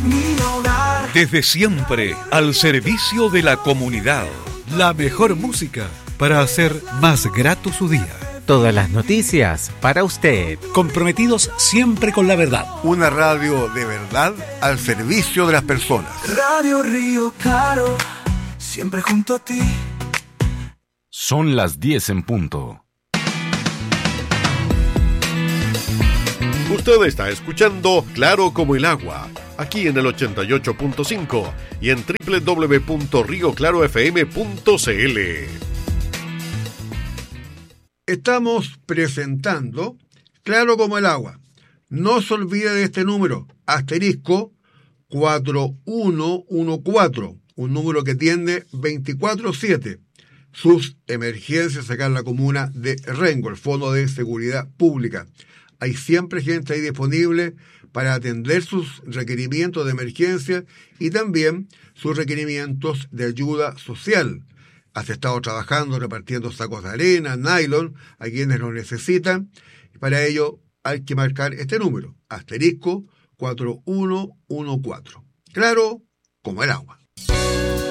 mi hogar. Desde siempre, al servicio de la comunidad. La mejor música para hacer más grato su día. Todas las noticias para usted. Comprometidos siempre con la verdad. Una radio de verdad al servicio de las personas. Radio Río Claro, siempre junto a ti. Son las 10 en punto. Usted está escuchando Claro como el agua, aquí en el 88.5 y en www.rioclarofm.cl. Estamos presentando Claro como el agua. No se olvide de este número, asterisco 4114, un número que tiende 24/7. Sus emergencias acá en la comuna de Rengo, el Fondo de Seguridad Pública. Hay siempre gente ahí disponible para atender sus requerimientos de emergencia y también sus requerimientos de ayuda social. Has estado trabajando repartiendo sacos de arena, nylon, a quienes lo necesitan. Para ello hay que marcar este número, asterisco 4114. Claro como el agua.